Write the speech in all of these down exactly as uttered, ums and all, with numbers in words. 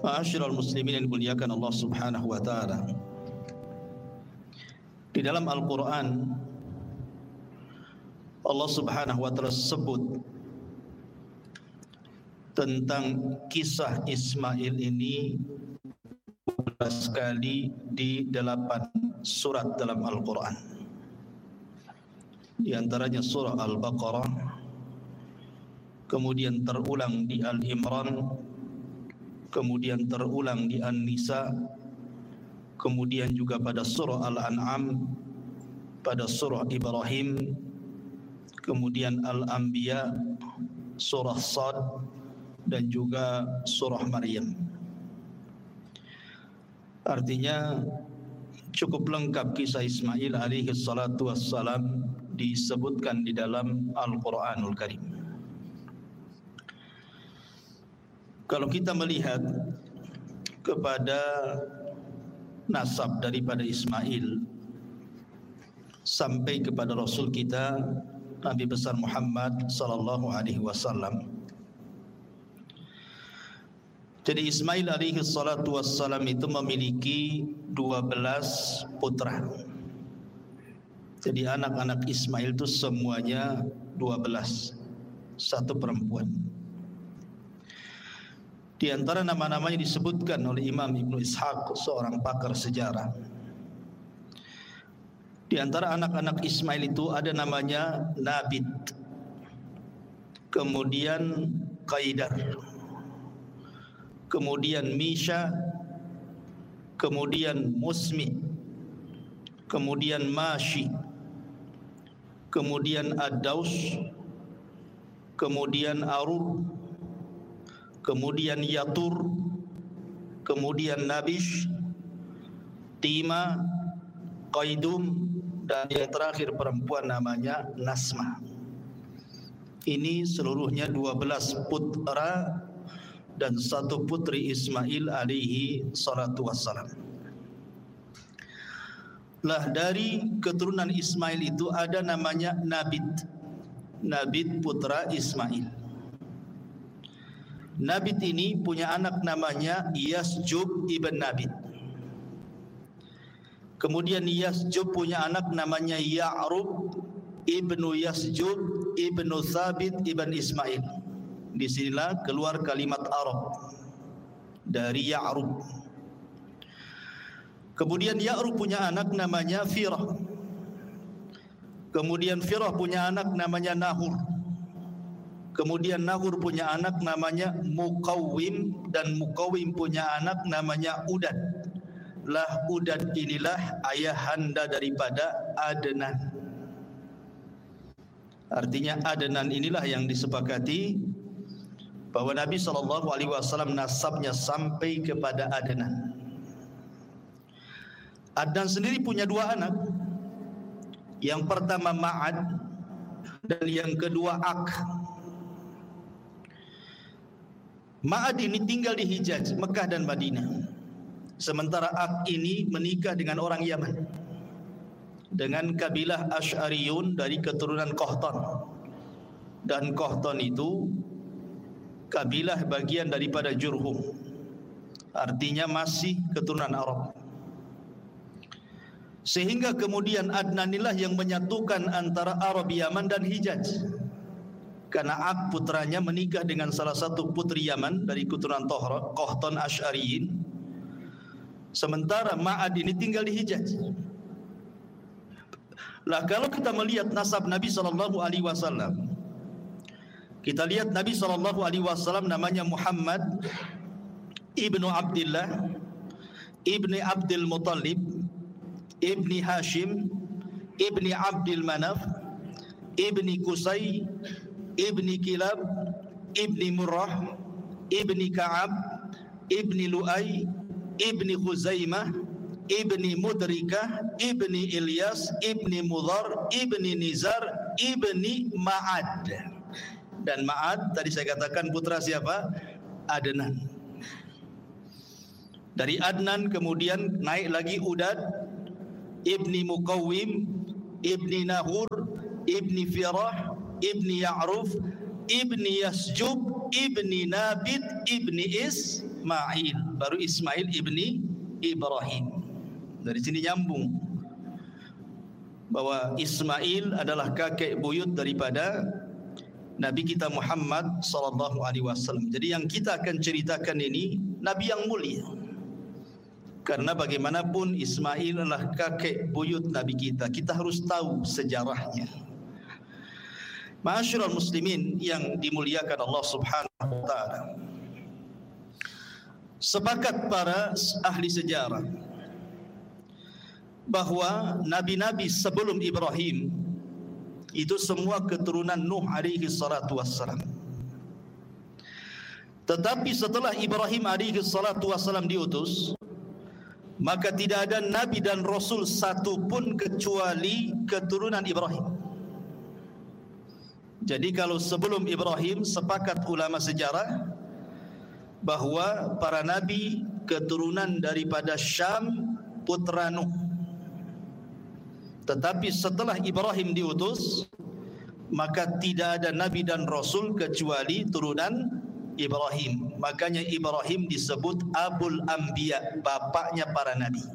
Ma'asyiral muslimin yang dimuliakan Allah Subhanahu wa taala. Di dalam Al-Qur'an Allah Subhanahu wa taala sebut tentang kisah Ismail ini sekali di delapan surat dalam Al-Qur'an. Di antaranya surah Al-Baqarah, kemudian terulang di Al-Imran, kemudian terulang di An-Nisa, kemudian juga pada surah Al-An'am, pada surah Ibrahim, kemudian Al-Anbiya, surah Sad, dan juga surah Maryam. Artinya cukup lengkap kisah Ismail alaihi salatu wassalam disebutkan di dalam Al-Quranul Karim. Kalau kita melihat kepada nasab daripada Ismail sampai kepada Rasul kita Nabi besar Muhammad sallallahu alaihi wasallam. Jadi Ismail alaihi salatu wassalam itu memiliki dua belas putra. Jadi anak-anak Ismail itu semuanya dua belas, satu perempuan. Di antara nama-namanya disebutkan oleh Imam Ibnu Ishaq, seorang pakar sejarah. Di antara anak-anak Ismail itu ada namanya Nabit, kemudian Qaidar, kemudian Misha, kemudian Musmi, kemudian Mashi, kemudian Ad-Daus, kemudian Arur, kemudian Yatur, kemudian Nabish, Tima, Qaidum, dan yang terakhir perempuan namanya Nasma. Ini seluruhnya dua belas putra dan satu putri Ismail alaihi salatu wassalam. Lah dari keturunan Ismail itu ada namanya Nabit. Nabit putra Ismail. Nabit ini punya anak namanya Yasjub ibn Nabit. Kemudian Yasjub punya anak namanya Ya'rub ibnu Yasjub ibnu Thabit ibn Ismail. Disinilah keluar kalimat Arab dari Ya'rub. Kemudian Ya'rub punya anak namanya Firah. Kemudian Firah punya anak namanya Nahur. Kemudian Nahur punya anak namanya Muqawwim, dan Muqawwim punya anak namanya Udad. Lah Udad inilah ayahanda daripada Adnan. Artinya Adnan inilah yang disepakati bahwa Nabi sallallahu alaihi wasallam nasabnya sampai kepada Adnan. Adnan sendiri punya dua anak. Yang pertama Ma'ad dan yang kedua Ak. Ma'ad ini tinggal di Hijaz, Mekah dan Madinah. Sementara Ak ini menikah dengan orang Yaman, dengan kabilah Asy'ariyun dari keturunan Qahtan. Dan Qahtan itu kabilah bagian daripada Jurhum, artinya masih keturunan Arab. Sehingga kemudian Adnan inilah yang menyatukan antara Arab Yaman dan Hijaz. Karena Ak putranya menikah dengan salah satu putri Yaman dari keturunan Qahtan Asy'ariyin. Sementara Ma'ad ini tinggal di Hijaz. Lah kalau kita melihat nasab Nabi sallallahu alaihi wasallam, kita lihat Nabi sallallahu alaihi wasallam namanya Muhammad ibnu Abdullah ibni Abdul Muttalib ibni Hashim ibni Abdul Manaf ibni Qusay ibni Kilab ibni Murrah ibni Ka'ab ibni Lu'ay ibni Khuzaimah ibni Mudrikah ibni Ilyas ibni Mudhar ibni Nizar ibni Ma'ad. Dan Ma'ad tadi saya katakan putra siapa? Adnan. Dari Adnan kemudian naik lagi Udad ibni Muqawwim ibni Nahur ibni Firah ibni Ya'ruf ibni Yasjub ibni Nabit ibni Is Ismail, baru Ismail ibni Ibrahim. Dari sini nyambung bahwa Ismail adalah kakek buyut daripada Nabi kita Muhammad sallallahu alaihi wasallam. Jadi yang kita akan ceritakan ini Nabi yang mulia. Karena bagaimanapun Ismail adalah kakek buyut Nabi kita. Kita harus tahu sejarahnya. Ma'asyiral muslimin yang dimuliakan Allah Subhanahu wa taala. Sepakat para ahli sejarah bahwa nabi-nabi sebelum Ibrahim itu semua keturunan Nuh alaihi salatu wassalam. Tetapi setelah Ibrahim alaihi salatu wassalam diutus, maka tidak ada nabi dan rasul satu pun kecuali keturunan Ibrahim. Jadi kalau sebelum Ibrahim, sepakat ulama sejarah bahwa para nabi keturunan daripada Syam putra Nuh. Tetapi setelah Ibrahim diutus, maka tidak ada nabi dan rasul kecuali turunan Ibrahim. Makanya Ibrahim disebut Abul Anbiya, bapaknya para nabi.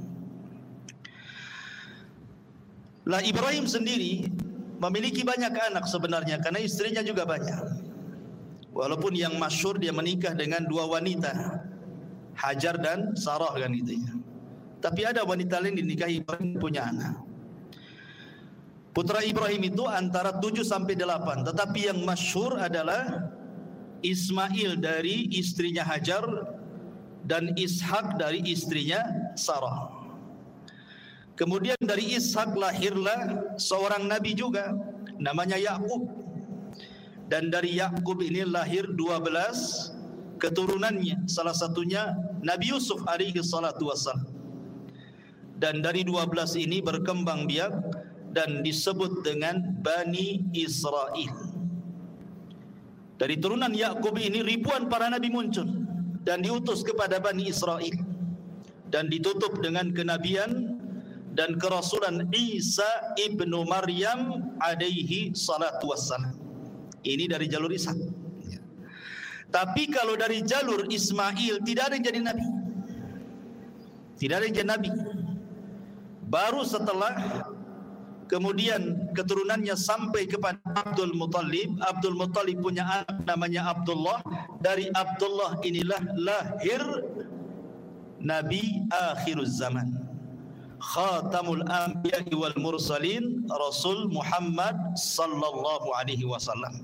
Lah Ibrahim sendiri memiliki banyak anak sebenarnya, karena istrinya juga banyak. Walaupun yang masyhur dia menikah dengan dua wanita, Hajar dan Sarah kan gitu ya. Tapi ada wanita lain dinikahi Ibrahim punya anak. Putra Ibrahim itu antara tujuh sampai delapan, tetapi yang masyhur adalah Ismail dari istrinya Hajar dan Ishak dari istrinya Sarah. Kemudian dari Ishak lahirlah seorang nabi juga namanya Yakub. Dan dari Yakub ini lahir dua belas keturunannya, salah satunya Nabi Yusuf alaihi salatu wassalam. Dan dari dua belas ini berkembang biak dan disebut dengan Bani Israel. Dari turunan Yakub ini ribuan para nabi muncul dan diutus kepada Bani Israel dan ditutup dengan kenabian dan kerasulan Isa ibnu Maryam alaihi salatu wassalam. Ini dari jalur Ishak. Tapi kalau dari jalur Ismail tidak ada yang jadi nabi. Tidak ada yang jadi nabi. Baru setelah kemudian keturunannya sampai kepada Abdul Muttalib. Abdul Muttalib punya anak namanya Abdullah. Dari Abdullah inilah lahir Nabi akhiruz zaman, Khatamul Anbiya wal Mursalin, Rasul Muhammad sallallahu alaihi wasallam.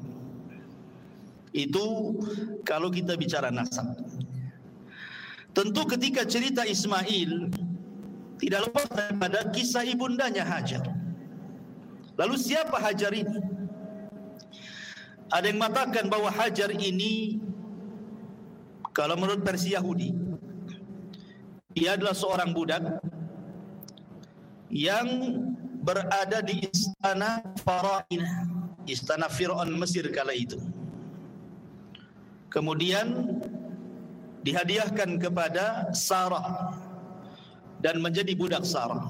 Itu kalau kita bicara nasab. Tentu ketika cerita Ismail tidak lepas daripada kisah ibundanya Hajar. Lalu siapa Hajar ini? Ada yang mengatakan bahwa Hajar ini, kalau menurut versi Yahudi, ia adalah seorang budak yang berada di istana Farainah, istana Fir'aun Mesir kala itu. Kemudian dihadiahkan kepada Sarah dan menjadi budak Sarah.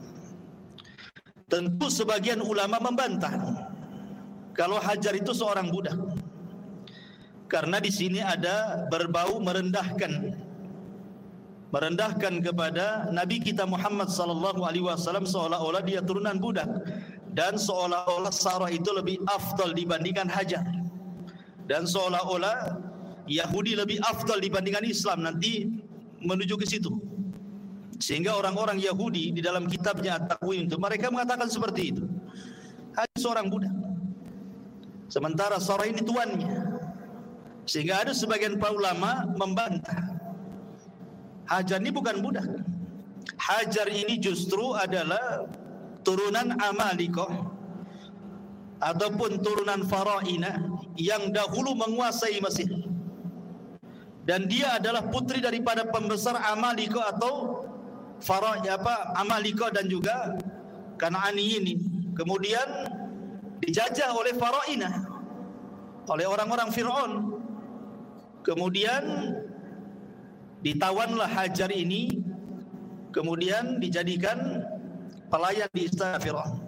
Tentu sebagian ulama membantah kalau Hajar itu seorang budak, karena di sini ada berbau merendahkan merendahkan kepada Nabi kita Muhammad sallallahu alaihi wasallam, seolah-olah dia turunan budak dan seolah-olah Sarah itu lebih afdal dibandingkan Hajar, dan seolah-olah Yahudi lebih afdal dibandingkan Islam. Nanti menuju ke situ. Sehingga orang-orang Yahudi di dalam kitabnya At-Takwim itu mereka mengatakan seperti itu. Hajar seorang budak, sementara Sarah ini tuannya. Sehingga ada sebagian para ulama membantah, Hajar ini bukan budak. Hajar ini justru adalah turunan Amalikoh ataupun turunan Farainah yang dahulu menguasai Mesir. Dan dia adalah putri daripada pembesar Amalikoh atau Fara apa Amalikoh dan juga Kanaani ini. Kemudian dijajah oleh Farainah, oleh orang-orang Fir'aun. Kemudian ditawanlah Hajar ini, kemudian dijadikan pelayan di istana Fir'aun.